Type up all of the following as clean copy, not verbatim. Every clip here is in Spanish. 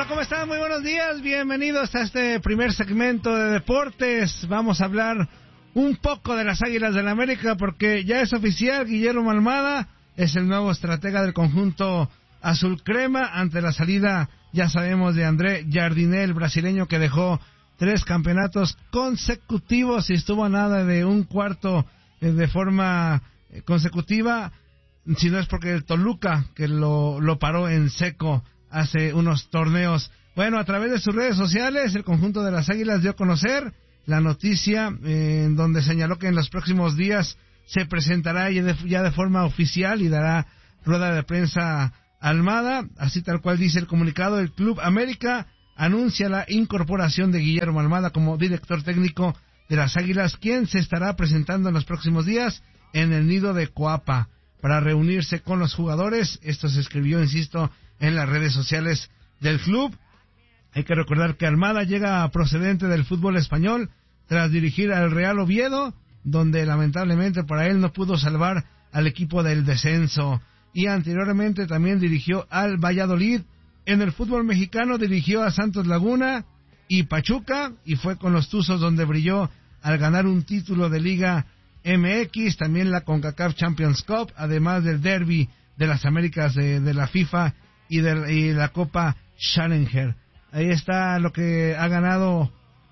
¿Cómo están? Muy buenos días, bienvenidos a este primer segmento de deportes. Vamos a hablar un poco de las Águilas del América porque ya es oficial, Guillermo Almada es el nuevo estratega del conjunto azul crema ante la salida, ya sabemos, de André Jardine, el brasileño que dejó 3 campeonatos consecutivos y estuvo a nada de un cuarto de forma consecutiva, si no es porque el Toluca que lo paró en seco hace unos torneos. Bueno, a través de sus redes sociales, el conjunto de las Águilas dio a conocer la noticia en donde señaló que en los próximos días se presentará ya de forma oficial y dará rueda de prensa Almada. Así tal cual dice el comunicado, el Club América anuncia la incorporación de Guillermo Almada como director técnico de las Águilas, quien se estará presentando en los próximos días en el nido de Coapa para reunirse con los jugadores. Esto se escribió, insisto, en las redes sociales del club. Hay que recordar que Almada llega procedente del fútbol español tras dirigir al Real Oviedo, donde lamentablemente para él no pudo salvar al equipo del descenso, y anteriormente también dirigió al Valladolid. En el fútbol mexicano dirigió a Santos Laguna y Pachuca, y fue con los Tuzos donde brilló al ganar un título de Liga MX, también la CONCACAF Champions Cup, además del Derby de las Américas de la FIFA y la Copa Challenger. Ahí está lo que ha ganado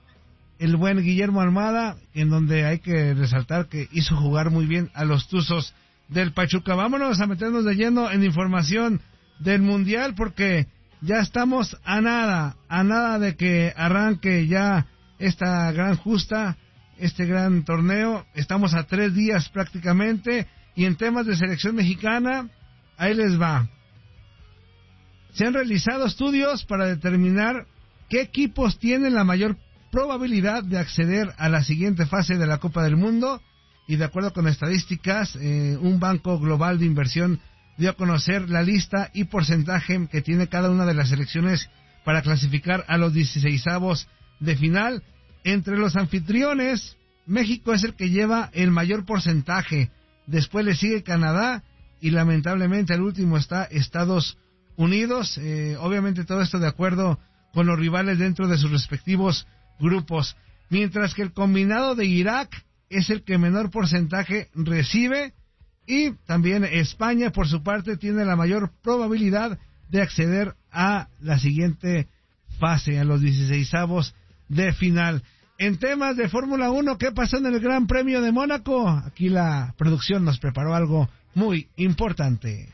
el buen Guillermo Almada, en donde hay que resaltar que hizo jugar muy bien a los Tuzos del Pachuca. Vámonos a meternos de lleno en información del Mundial, porque ya estamos a nada de que arranque ya esta gran justa, este gran torneo. Estamos a 3 días prácticamente, y en temas de selección mexicana, ahí les va. Se han realizado estudios para determinar qué equipos tienen la mayor probabilidad de acceder a la siguiente fase de la Copa del Mundo, y de acuerdo con estadísticas, un banco global de inversión dio a conocer la lista y porcentaje que tiene cada una de las selecciones para clasificar a los 16avos de final. Entre los anfitriones, México es el que lleva el mayor porcentaje, después le sigue Canadá y lamentablemente el último está Estados Unidos. Obviamente todo esto de acuerdo con los rivales dentro de sus respectivos grupos, mientras que el combinado de Irak es el que menor porcentaje recibe, y también España por su parte tiene la mayor probabilidad de acceder a la siguiente fase, a los 16avos de final. En temas de Fórmula 1, ¿qué pasó en el Gran Premio de Mónaco? Aquí la producción nos preparó algo muy importante.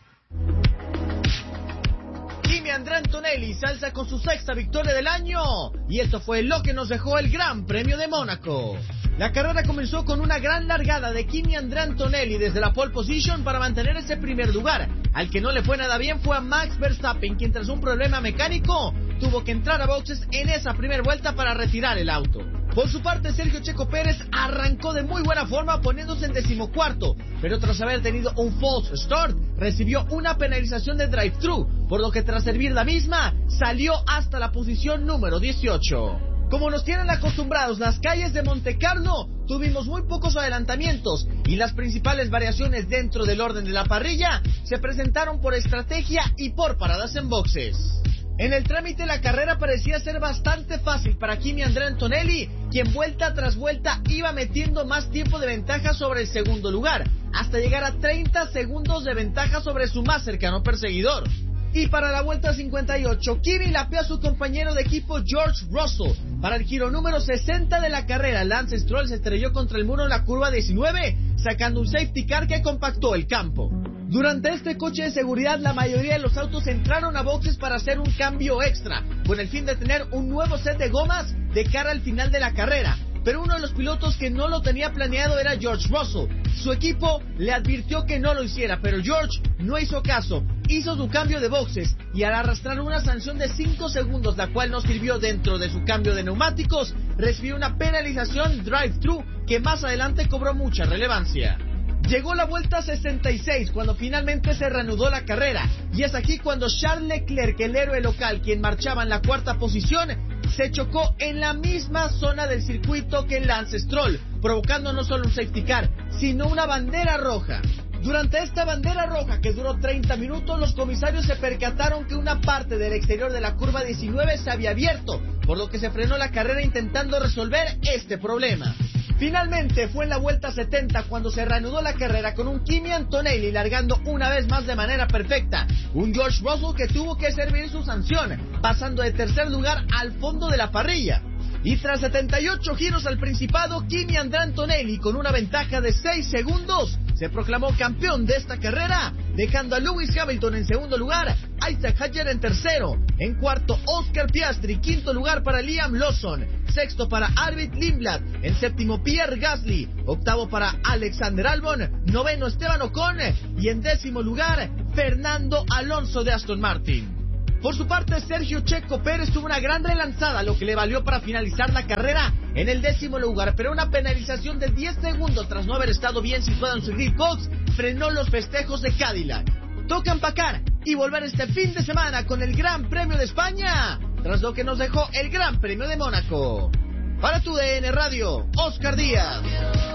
Kimi André Antonelli se alza con su 6ª victoria del año, y esto fue lo que nos dejó el Gran Premio de Mónaco. La carrera comenzó con una gran largada de Kimi André Antonelli desde la pole position para mantener ese primer lugar. Al que no le fue nada bien fue a Max Verstappen, quien tras un problema mecánico tuvo que entrar a boxes en esa primera vuelta para retirar el auto. Por su parte, Sergio Checo Pérez arrancó de muy buena forma poniéndose en 14º, pero tras haber tenido un false start, recibió una penalización de drive-thru, por lo que tras servir la misma, salió hasta la posición número 18. Como nos tienen acostumbrados las calles de Montecarlo, tuvimos muy pocos adelantamientos, y las principales variaciones dentro del orden de la parrilla se presentaron por estrategia y por paradas en boxes. En el trámite la carrera parecía ser bastante fácil para Kimi André Antonelli, quien vuelta tras vuelta iba metiendo más tiempo de ventaja sobre el segundo lugar, hasta llegar a 30 segundos de ventaja sobre su más cercano perseguidor. Y para la vuelta 58, Kimi lapeó a su compañero de equipo George Russell. Para el giro número 60 de la carrera, Lance Stroll se estrelló contra el muro en la curva 19, sacando un safety car que compactó el campo. Durante este coche de seguridad, la mayoría de los autos entraron a boxes para hacer un cambio extra, con el fin de tener un nuevo set de gomas de cara al final de la carrera. Pero uno de los pilotos que no lo tenía planeado era George Russell. Su equipo le advirtió que no lo hiciera, pero George no hizo caso, hizo su cambio de boxes, y al arrastrar una sanción de 5 segundos, la cual no sirvió dentro de su cambio de neumáticos, recibió una penalización drive-thru que más adelante cobró mucha relevancia. Llegó la vuelta 66 cuando finalmente se reanudó la carrera, y es aquí cuando Charles Leclerc, el héroe local, quien marchaba en la 4ª posición, se chocó en la misma zona del circuito que Lance Stroll, provocando no solo un safety car, sino una bandera roja. Durante esta bandera roja que duró 30 minutos, los comisarios se percataron que una parte del exterior de la curva 19 se había abierto, por lo que se frenó la carrera intentando resolver este problema. Finalmente fue en la vuelta 70 cuando se reanudó la carrera con un Kimi Antonelli largando una vez más de manera perfecta, un George Russell que tuvo que servir su sanción, pasando de tercer lugar al fondo de la parrilla. Y tras 78 giros al Principado, Kimi Antonelli, con una ventaja de 6 segundos, se proclamó campeón de esta carrera, dejando a Lewis Hamilton en segundo lugar, Isaac Hadjar en tercero, en cuarto Oscar Piastri, quinto lugar para Liam Lawson, sexto para Arvid Lindblad, en séptimo Pierre Gasly, octavo para Alexander Albon, noveno Esteban Ocon y en décimo lugar Fernando Alonso de Aston Martin. Por su parte, Sergio Checo Pérez tuvo una gran relanzada, lo que le valió para finalizar la carrera en el 10º lugar, pero una penalización de 10 segundos tras no haber estado bien situado en su grid box frenó los festejos de Cadillac. Toca empacar y volver este fin de semana con el Gran Premio de España, tras lo que nos dejó el Gran Premio de Mónaco. Para TUDN Radio, Oscar Díaz.